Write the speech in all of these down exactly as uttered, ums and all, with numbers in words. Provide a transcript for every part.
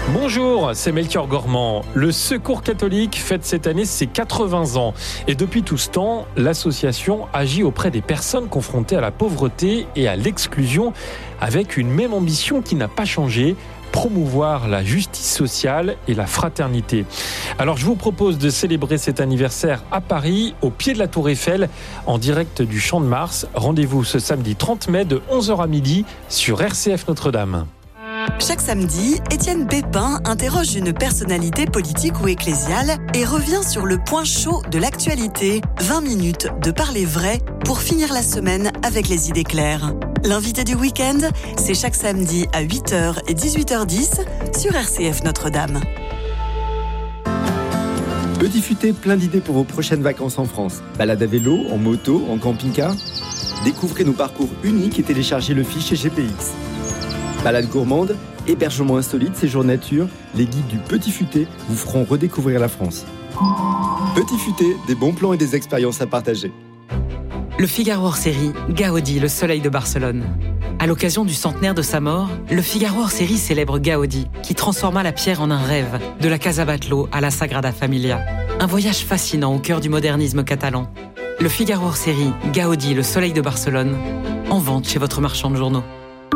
Bonjour, c'est Melchior Gormand. Le Secours catholique fête cette année ses quatre-vingts ans. Et depuis tout ce temps, l'association agit auprès des personnes confrontées à la pauvreté et à l'exclusion avec une même ambition qui n'a pas changé: promouvoir la justice sociale et la fraternité. Alors je vous propose de célébrer cet anniversaire à Paris, au pied de la Tour Eiffel, en direct du Champ de Mars. Rendez-vous ce samedi trente mai de onze heures à midi sur R C F Notre-Dame. Chaque samedi, Étienne Pépin interroge une personnalité politique ou ecclésiale et revient sur le point chaud de l'actualité. vingt minutes de parler vrai pour finir la semaine avec les idées claires. L'invité du week-end, c'est chaque samedi à huit heures et dix-huit heures dix sur R C F Notre-Dame. Petit Futé, plein d'idées pour vos prochaines vacances en France. Balade à vélo, en moto, en camping-car. Découvrez nos parcours uniques et téléchargez le fichier G P X. Balade gourmande, hébergement insolite, séjour nature, les guides du Petit Futé vous feront redécouvrir la France. Petit Futé, des bons plans et des expériences à partager. Le Figaro hors série, Gaudi, le soleil de Barcelone. À l'occasion du centenaire de sa mort, le Figaro hors série célèbre Gaudi, qui transforma la pierre en un rêve, de la Casa Batlló à la Sagrada Familia. Un voyage fascinant au cœur du modernisme catalan. Le Figaro hors série, Gaudi, le soleil de Barcelone, en vente chez votre marchand de journaux.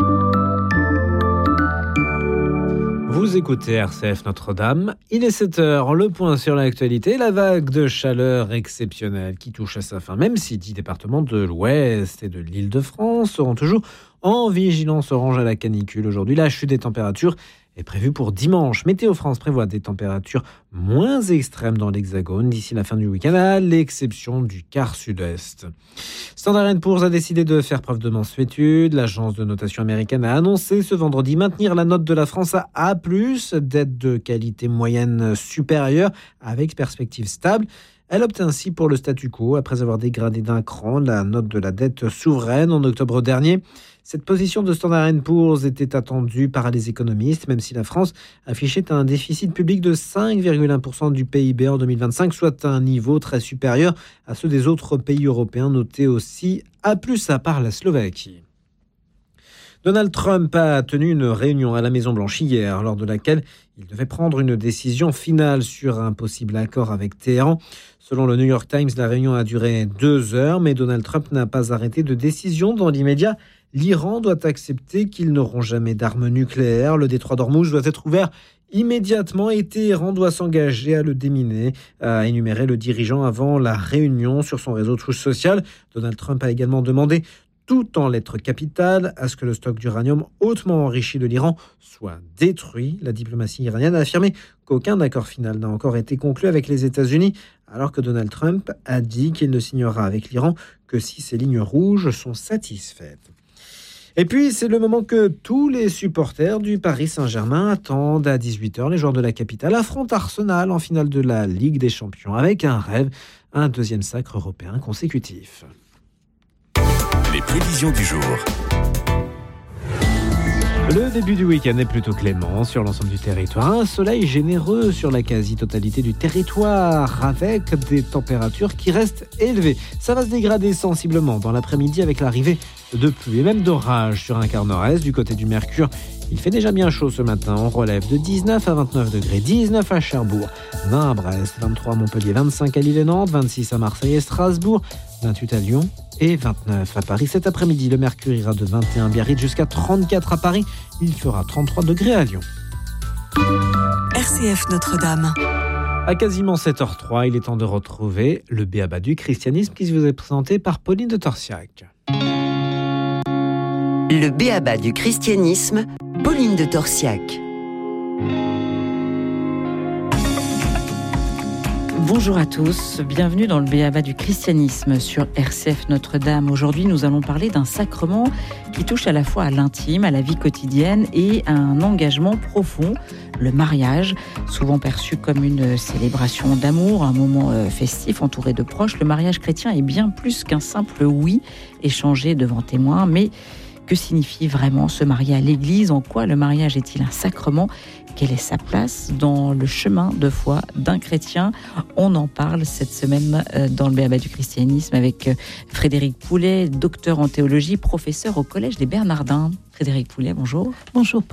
Vous écoutez R C F Notre-Dame, il est sept heures, le point sur l'actualité, la vague de chaleur exceptionnelle qui touche à sa fin, même si dix départements de l'Ouest et de l'Île-de-France seront toujours en vigilance orange à la canicule. Aujourd'hui, la chute des températures est prévue pour dimanche. Météo France prévoit des températures moins extrêmes dans l'Hexagone d'ici la fin du week-end, à l'exception du quart sud-est. Standard and Poor's a décidé de faire preuve de mansuétude. L'agence de notation américaine a annoncé ce vendredi maintenir la note de la France à A plus, dette de qualité moyenne supérieure, avec perspective stable. Elle opte ainsi pour le statu quo après avoir dégradé d'un cran la note de la dette souveraine en octobre dernier. Cette position de Standard and Poor's était attendue par les économistes, même si la France affichait un déficit public de cinq virgule un pour cent du P I B en deux mille vingt-cinq, soit un niveau très supérieur à ceux des autres pays européens, notés aussi A plus, à part la Slovaquie. Donald Trump a tenu une réunion à la Maison-Blanche hier, lors de laquelle il devait prendre une décision finale sur un possible accord avec Téhéran. Selon le New York Times, la réunion a duré deux heures, mais Donald Trump n'a pas arrêté de décision dans l'immédiat. L'Iran doit accepter qu'ils n'auront jamais d'armes nucléaires. Le détroit d'Ormuz doit être ouvert immédiatement et Téhéran doit s'engager à le déminer, a énuméré le dirigeant avant la réunion sur son réseau Truth Social. Donald Trump a également demandé, tout en lettres capitales, à ce que le stock d'uranium hautement enrichi de l'Iran soit détruit. La diplomatie iranienne a affirmé qu'aucun accord final n'a encore été conclu avec les États-Unis, alors que Donald Trump a dit qu'il ne signera avec l'Iran que si ses lignes rouges sont satisfaites. Et puis, c'est le moment que tous les supporters du Paris Saint-Germain attendent. À dix-huit heures, les joueurs de la capitale affrontent Arsenal en finale de la Ligue des Champions, avec un rêve, un deuxième sacre européen consécutif. Les prévisions du jour. Le début du week-end est plutôt clément sur l'ensemble du territoire. Un soleil généreux sur la quasi-totalité du territoire, avec des températures qui restent élevées. Ça va se dégrader sensiblement dans l'après-midi avec l'arrivée de pluie et même d'orage sur un quart nord-est. Du côté du Mercure, il fait déjà bien chaud ce matin. On relève de dix-neuf à vingt-neuf degrés, dix-neuf à Cherbourg, vingt à Brest, vingt-trois à Montpellier, vingt-cinq à Lille et Nantes, vingt-six à Marseille et Strasbourg, vingt-huit à Lyon et vingt-neuf à Paris. Cet après-midi, le mercure ira de vingt et un à Biarritz jusqu'à trente-quatre à Paris. Il fera trente-trois degrés à Lyon. R C F Notre-Dame. À quasiment sept heures zéro trois, il est temps de retrouver le B A B A du christianisme qui vous est présenté par Pauline de Torsiac. Le B A B A du christianisme, Pauline de Torsiac. Bonjour à tous, bienvenue dans le B A B A du christianisme sur R C F Notre-Dame. Aujourd'hui, nous allons parler d'un sacrement qui touche à la fois à l'intime, à la vie quotidienne et à un engagement profond, le mariage. Souvent perçu comme une célébration d'amour, un moment festif entouré de proches, le mariage chrétien est bien plus qu'un simple oui échangé devant témoins, mais que signifie vraiment se marier à l'Église ? En quoi le mariage est-il un sacrement ? Quelle est sa place dans le chemin de foi d'un chrétien ? On en parle cette semaine dans le B A B A du christianisme avec Frédéric Poulet, docteur en théologie, professeur au Collège des Bernardins. Frédéric Poulet, bonjour. Bonjour.